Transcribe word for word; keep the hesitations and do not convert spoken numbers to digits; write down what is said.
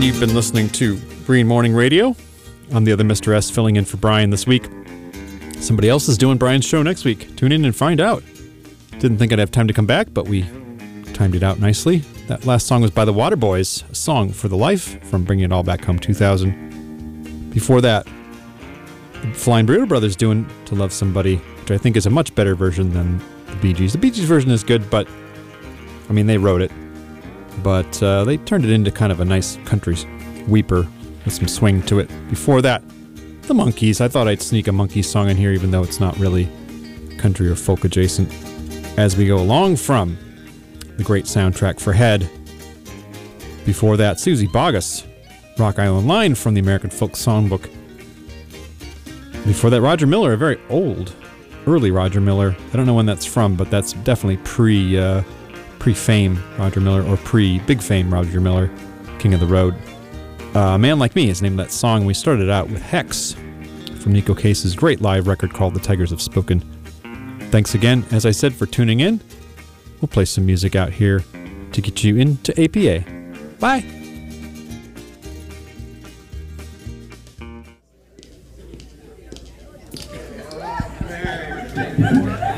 And you've been listening to Green Morning Radio. I'm the other Mister S, filling in for Brian this week. Somebody else is doing Brian's show next week. Tune in and find out. Didn't think I'd have time to come back, but we timed it out nicely. That last song was by the Waterboys, A Song for the Life from Bringing It All Back Home two thousand. Before that, the Flying Burrito Brothers doing To Love Somebody, which I think is a much better version than the Bee Gees. The Bee Gees version is good, but, I mean, they wrote it. But uh, they turned it into kind of a nice country weeper with some swing to it. Before that, the Monkees. I thought I'd sneak a Monkees song in here, even though it's not really country or folk adjacent. As we go along from the great soundtrack for Head. Before that, Susie Boggess, Rock Island Line from the American Folk Songbook. Before that, Roger Miller, a very old, early Roger Miller. I don't know when that's from, but that's definitely pre... Uh, pre-fame Roger Miller, or pre-big fame Roger Miller, King of the Road. Uh, A Man Like Me is the name of that song. We started out with Hex from Nico Case's great live record called The Tigers Have Spoken. Thanks again, as I said, for tuning in. We'll play some music out here to get you into A P A. Bye! Yeah.